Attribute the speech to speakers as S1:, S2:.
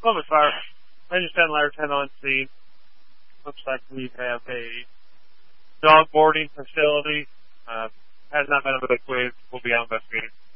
S1: Columbus Fire. Ranger 10, Ladder 10 on scene. Looks like we have a dog boarding facility. Has not been evacuated. We'll be out investigating.